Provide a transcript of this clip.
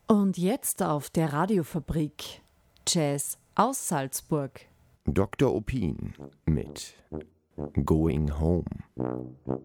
Und jetzt auf der Radiofabrik Jazz aus Salzburg. Dr. Opin mit Going Home.